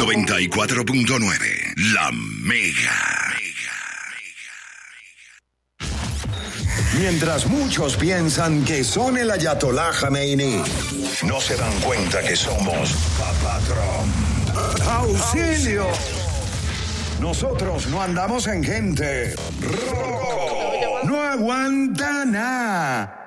94.9, La Mega. Mientras muchos piensan que son el Ayatollah Khamenei, no se dan cuenta que somos Papatrón. ¡Auxilio! Nosotros no andamos en gente. ¡Roco! ¡No aguanta nada!